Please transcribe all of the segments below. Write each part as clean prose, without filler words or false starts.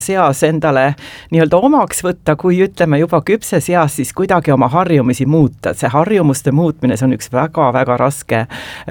seas endale nii-öelda omaks võtta, kui ütleme juba küpses eas, siis kuidagi oma harjumisi muuta. See harjumuste muutmine, see on üks väga-väga raske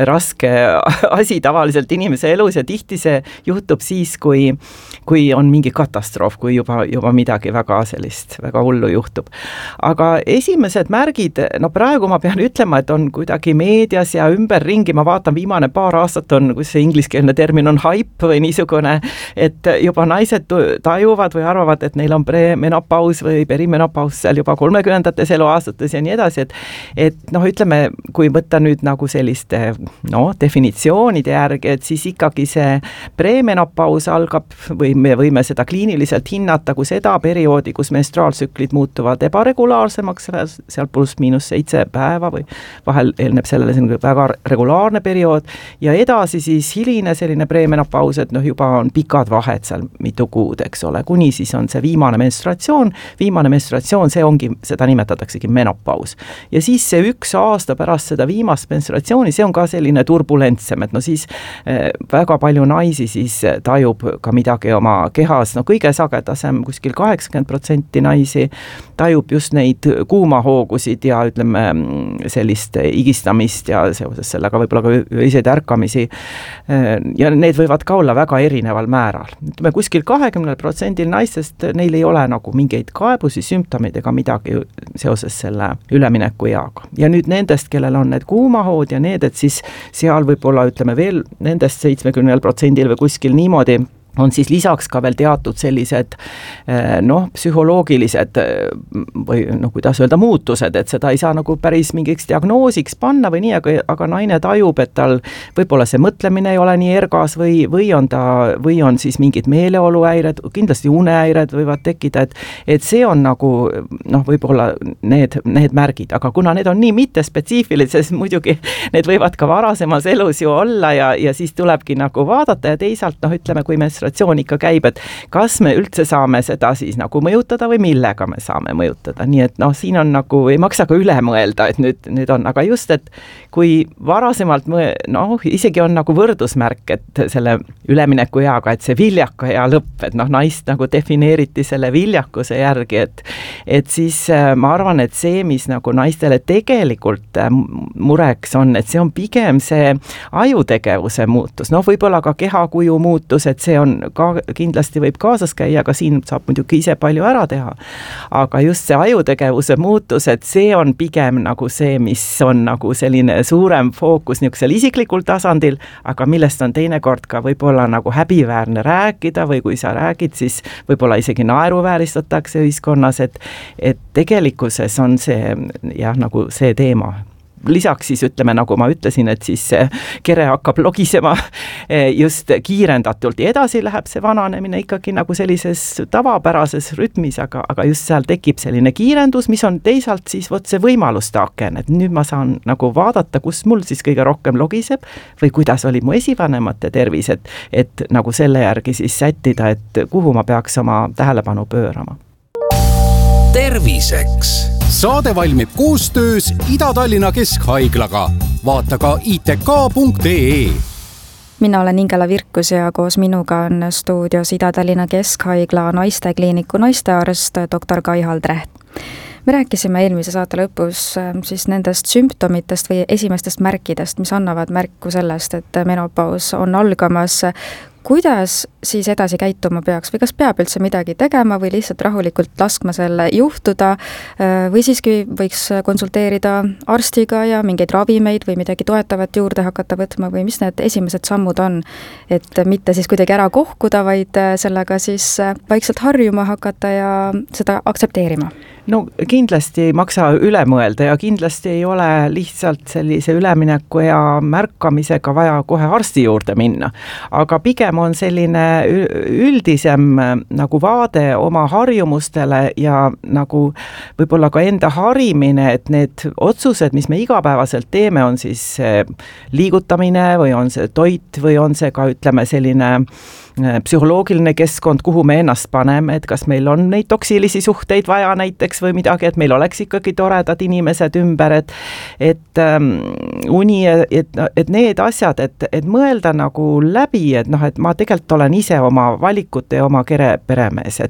asi tavaliselt inimese elus ja tihti see juhtub siis, kui on mingi katastroof, kui juba midagi väga sellist, väga hullu juhtub. Aga esimesed märgid, no praegu ma pean ütlema, et on kuidagi meedias ja ümberringi, ma vaatan viimane paar aastat on, kus see ingliskeelne termin on hype või niisugune, et juba naised tajuvad või arvavad, et neil on premenopaus või perimenopaus seal juba 30-ndates eluaastates ja nii edasi, et noh, ütleme, kui võtta nüüd nagu selliste definitsioonide järgi, et siis ikkagi see premenopaus algab või me võime seda kliiniliselt hinnata kui seda perioodi, kus menstruaaltsüklid muutuvad ebaregulaarsemaks, seal +-7 päeva või vahel eelneb sellele väga regulaarne periood ja edasi siis hiline selline premenopaus, et juba on pikad vahed seal mitu kuud, eks ole, kuni siis on see viimane menstruatsioon, see ongi, seda nimetataksegi menopaus. Ja siis see 1 aasta pärast seda viimast menstruatsiooni, see on ka selline turbulentsem, et siis väga palju naisi siis tajub ka midagi oma kehas, kõige sagedasem, kuskil 80% naisi tajub just neid kuumahoogusid ja ütleme sellist igistamist ja seoses sellega võib-olla ka öiseid ärkamisi ja need võivad ka olla väga erineval määral. Ütleme, kuskil 20% naistest neil ei ole nagu mingeid kaebusi, sümptomeid ega midagi seoses selle ülemineku eaga. Ja nüüd nendest, kellel on need kuumahood ja need, et siis seal võib-olla ütleme veel nendest 70% või kuskil niimoodi on siis lisaks ka veel teatud sellised psühholoogilised või kuidas öelda muutused, et seda ei saa nagu päris mingiks diagnoosiks panna või nii, aga naine tajub, et tal võib-olla see mõtlemine ei ole nii ergas või on siis mingid meeleoluhäired, kindlasti unehäired võivad tekkida, et see on nagu võib-olla need märgid, aga kuna need on nii mittespetsiifilised, muidugi need võivad ka varasemas elus ju olla ja siis tulebki nagu vaadata ja teisalt ütleme, kui menstruatsioon ikka käib, et kas me üldse saame seda siis nagu mõjutada või millega me saame mõjutada, nii et siin on nagu, ei maksa ka üle mõelda, et nüüd on, aga just, et kui varasemalt isegi on nagu võrdusmärk, et selle ülemineku eaga, et see viljaka ea lõpp, et naist nagu defineeriti selle viljakuse järgi, et siis ma arvan, et see, mis nagu naistele tegelikult mureks on, et see on pigem see ajutegevuse muutus, võib-olla ka kehakuju muutus, et see on ka kindlasti võib kaasas käia, aga siin saab muidugi ise palju ära teha. Aga just see ajutegevuse muutus, et see on pigem nagu see, mis on nagu selline suurem fookus niisugusel isiklikul tasandil, aga millest on teinekord ka võib-olla nagu häbiväärne rääkida või kui sa räägid, siis võib-olla isegi naeruvääristatakse ühiskonnas, et tegelikkuses on see nagu see teema. Lisaks siis ütleme, nagu ma ütlesin, et siis kere hakkab logisema just kiirendatult ja edasi läheb see vananemine ikkagi nagu sellises tavapärases rütmis, aga just seal tekib selline kiirendus, mis on teisalt siis see võimaluste aken, et nüüd ma saan nagu vaadata, kus mul siis kõige rohkem logiseb või kuidas oli mu esivanemate tervis, et nagu selle järgi siis sättida, et kuhu ma peaks oma tähelepanu pöörama. Terviseks. Saade valmib koostöös Ida-Tallinna Keskhaiglaga. Vaata ka itk.ee. Mina olen Ingela Virkus ja koos minuga on stuudios Ida-Tallinna Keskhaigla naistekliiniku naistearst dr. Kai Haldreht. Me rääkisime eelmise saate lõpus siis nendest sümptomitest või esimestest märkidest, mis annavad märku sellest, et menopaus on algamas. Kuidas siis edasi käituma peaks või kas peab üldse midagi tegema või lihtsalt rahulikult laskma selle juhtuda või siiski võiks konsulteerida arstiga ja mingeid ravimeid või midagi toetavat juurde hakata võtma või mis need esimesed sammud on, et mitte siis kuidagi ära kohkuda, vaid sellega siis vaikselt harjuma hakata ja seda aktsepteerima? No kindlasti ei maksa üle mõelda ja kindlasti ei ole lihtsalt sellise ülemineku ja märkamisega vaja kohe arsti juurde minna, aga pigem on selline üldisem nagu vaade oma harjumustele ja nagu võib-olla ka enda harimine, et need otsused, mis me igapäevaselt teeme, on siis liigutamine või on see toit või on see ka ütleme selline psühholoogiline keskkond, kuhu me ennast paneme, et kas meil on neid toksilisi suhteid vaja näiteks või midagi, et meil oleks ikkagi toredad inimesed ümber, et uni, et need asjad, et mõelda nagu läbi, et noh, et ma tegelikult olen ise oma valikute ja oma kere peremees,